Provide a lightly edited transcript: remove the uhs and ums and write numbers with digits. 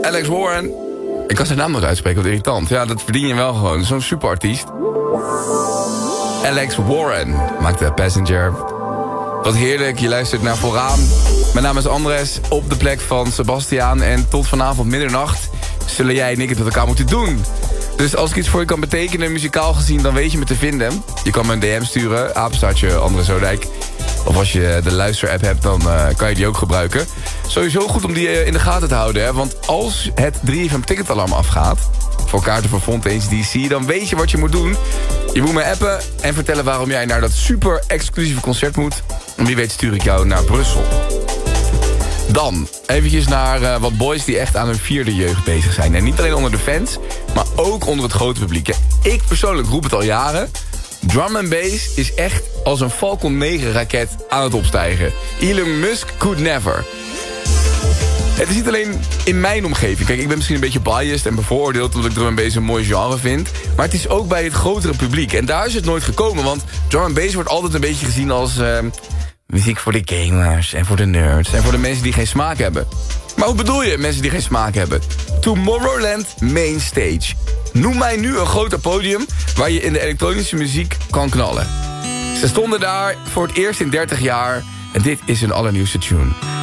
Alex Warren. Ik kan zijn naam nog uitspreken, wat irritant. Ja, dat verdien je wel gewoon. Zo'n superartiest. Alex Warren maakt de Passenger. Wat heerlijk, je luistert naar Vooraan. Mijn naam is Andres, op de plek van Sebastiaan. En tot vanavond middernacht zullen jij en ik het met elkaar moeten doen. Dus als ik iets voor je kan betekenen, muzikaal gezien, dan weet je me te vinden. Je kan me een DM sturen, apenstaartje Andres Zodijk. Of als je de luisterapp hebt, dan kan je die ook gebruiken. Sowieso goed om die in de gaten te houden, hè? Want als het 3FM ticketalarm afgaat voor kaarten voor Fontaine's DC, dan weet je wat je moet doen. Je moet me appen en vertellen waarom jij naar dat super exclusieve concert moet. En wie weet stuur ik jou naar Brussel. Dan eventjes naar wat boys die echt aan hun 4e jeugd bezig zijn. En niet alleen onder de fans, maar ook onder het grote publiek. Ja, ik persoonlijk roep het al jaren. Drum and bass is echt als een Falcon 9 raket aan het opstijgen. Elon Musk could never. Het is niet alleen in mijn omgeving. Kijk, ik ben misschien een beetje biased en bevooroordeeld omdat ik drum and bass een mooi genre vind. Maar het is ook bij het grotere publiek. En daar is het nooit gekomen, want drum and bass wordt altijd een beetje gezien als muziek voor de gamers en voor de nerds en voor de mensen die geen smaak hebben. Maar hoe bedoel je mensen die geen smaak hebben? Tomorrowland Main Stage. Noem mij nu een groter podium waar je in de elektronische muziek kan knallen. Ze stonden daar voor het eerst in 30 jaar en dit is hun allernieuwste tune.